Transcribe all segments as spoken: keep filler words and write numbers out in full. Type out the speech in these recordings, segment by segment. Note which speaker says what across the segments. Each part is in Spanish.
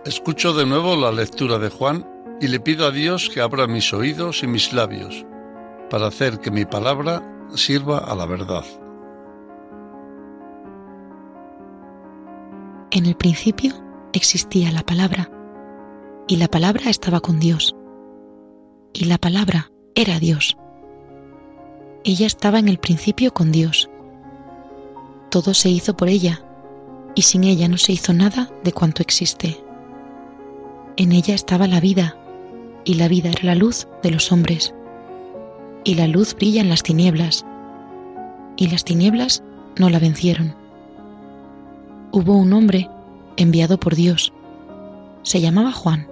Speaker 1: Escucho de nuevo la lectura de Juan y le pido a Dios que abra mis oídos y mis labios para hacer que mi palabra sirva a la verdad.
Speaker 2: En el principio existía la palabra, y la palabra estaba con Dios, y la palabra era Dios. Ella estaba en el principio con Dios. Todo se hizo por ella, y sin ella no se hizo nada de cuanto existe. En ella estaba la vida, y la vida era la luz de los hombres. Y la luz brilla en las tinieblas, y las tinieblas no la vencieron. Hubo un hombre enviado por Dios. Se llamaba Juan.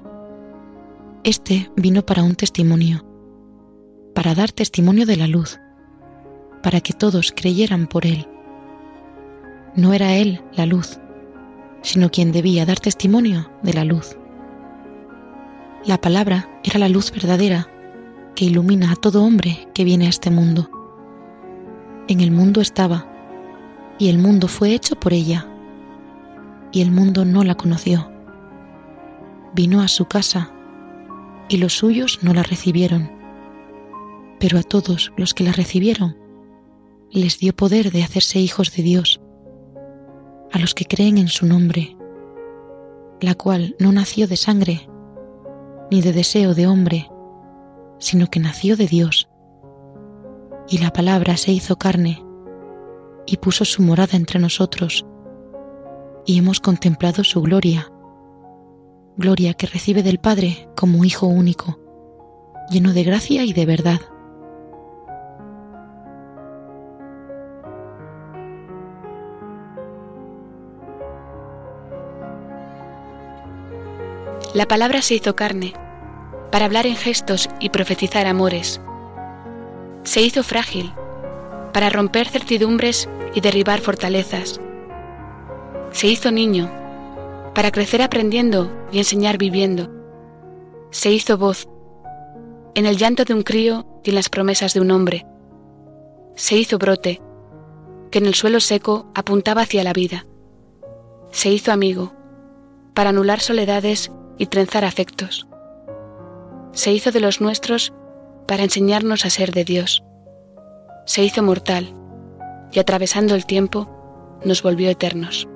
Speaker 2: Este vino para un testimonio, para dar testimonio de la luz, para que todos creyeran por él. No era él la luz, sino quien debía dar testimonio de la luz. La palabra era la luz verdadera que ilumina a todo hombre que viene a este mundo. En el mundo estaba, y el mundo fue hecho por ella, y el mundo no la conoció. Vino a su casa, y los suyos no la recibieron, pero a todos los que la recibieron, les dio poder de hacerse hijos de Dios, a los que creen en su nombre, la cual no nació de sangre, ni de deseo de hombre, sino que nació de Dios. Y la palabra se hizo carne, y puso su morada entre nosotros, y hemos contemplado su gloria, gloria que recibe del Padre como Hijo único, lleno de gracia y de verdad.
Speaker 3: La palabra se hizo carne, para hablar en gestos y profetizar amores. Se hizo frágil, para romper certidumbres y derribar fortalezas. Se hizo niño, para crecer aprendiendo y enseñar viviendo. Se hizo voz, en el llanto de un crío y en las promesas de un hombre. Se hizo brote, que en el suelo seco apuntaba hacia la vida. Se hizo amigo, para anular soledades y trenzar afectos. Se hizo de los nuestros para enseñarnos a ser de Dios. Se hizo mortal y atravesando el tiempo nos volvió eternos.